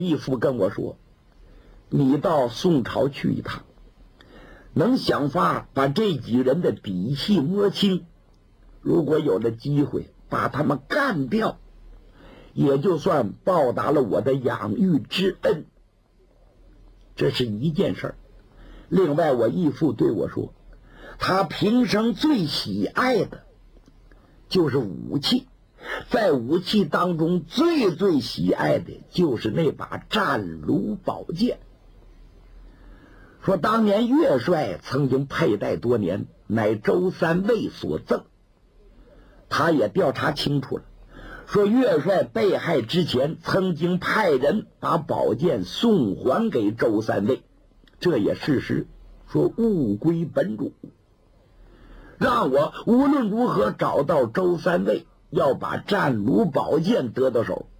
义父跟我说，你到宋朝去一趟，能想法把这几人的底细摸清，如果有了机会把他们干掉，也就算报答了我的养育之恩。这是一件事儿。另外我义父对我说，他平生最喜爱的就是武器，在武器当中最喜爱的就是那把战卢宝剑。说当年岳帅曾经佩戴多年，乃周三尉所赠。他也调查清楚了，说岳帅被害之前曾经派人把宝剑送还给周三尉，这也事实，说物归本主，让我无论如何找到周三尉，要把战卢宝剑得到手。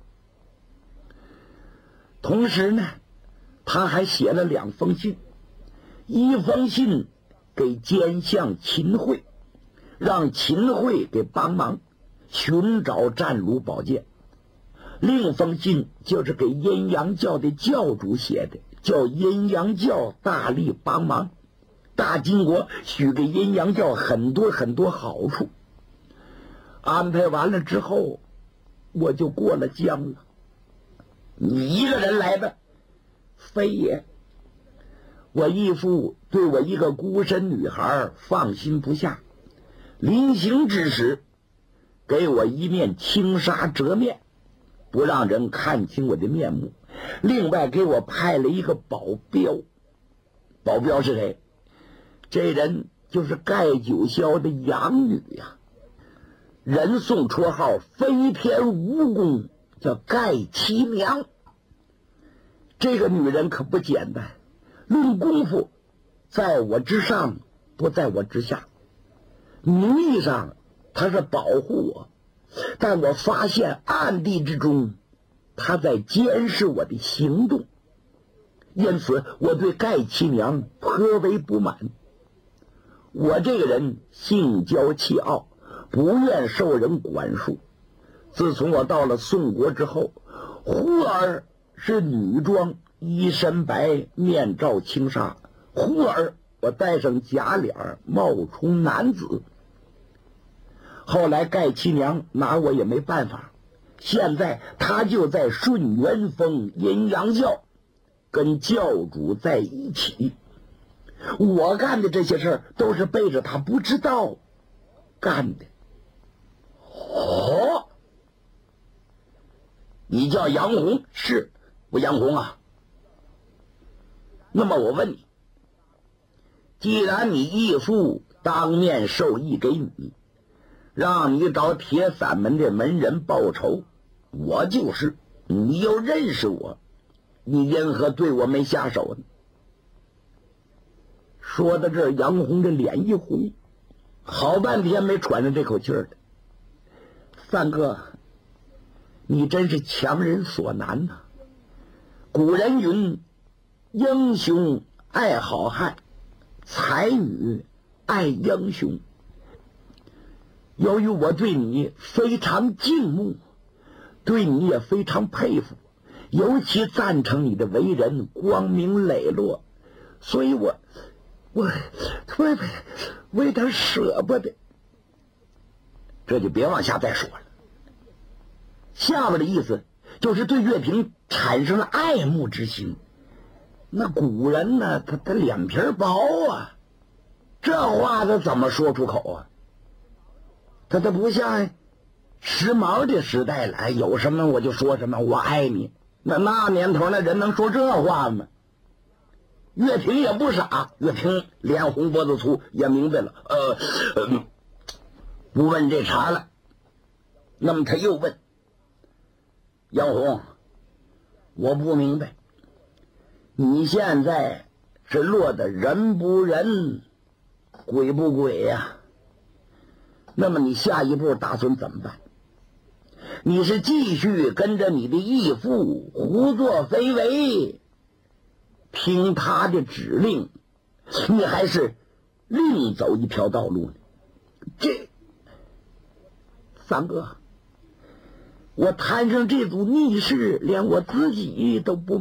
同时呢，他还写了2封信，一封信给奸相秦桧，让秦桧给帮忙寻找战卢宝剑；另一封信就是给阴阳教的教主写的，叫阴阳教大力帮忙，大金国许给阴阳教很多好处。安排完了之后，我就过了江了。你一个人来的？非也。我义父对我一个孤身女孩放心不下，临行之时给我一面轻纱遮面，不让人看清我的面目。另外给我派了一个保镖。保镖是谁？这人就是盖九霄的养女呀，人送绰号飞天蜈蚣，叫盖七娘。这个女人可不简单，论功夫在我之上，不在我之下。名义上她是保护我，但我发现暗地之中她在监视我的行动，因此我对盖七娘颇为不满。我这个人性骄气傲，不愿受人管束。自从我到了宋国之后，忽而是女装，衣身白，面罩轻纱；忽而我戴上假脸，冒充男子。后来盖七娘拿我也没办法，现在她就在顺元峰阴阳教跟教主在一起。我干的这些事儿都是背着她不知道干的。哦，你叫杨红？是我杨红啊。那么我问你，既然你义父当面授意给你，让你找铁伞门的门人报仇，我就是，你又认识我，你因何对我没下手呢？说到这儿，杨红的脸一红，好半天没喘上这口气儿来。三哥，你真是强人所难呐！古人云，英雄爱好汉，才女爱英雄。由于我对你非常敬慕，对你也非常佩服，尤其赞成你的为人光明磊落，所以我有点舍不得。这就别往下再说了。下边的意思就是对岳平产生了爱慕之心。那古人呢，他脸皮薄啊，这话他怎么说出口啊？他不像时髦的时代了，有什么我就说什么，我爱你。那年头那人能说这话吗？岳平也不傻，岳平脸红脖子粗，也明白了，不问这茬了。那么他又问杨红，我不明白，你现在是落得人不人，鬼不鬼呀？那么你下一步打算怎么办？你是继续跟着你的义父胡作非为，听他的指令，你还是另走一条道路呢？这三哥， 我摊上这组逆事，连我自己都不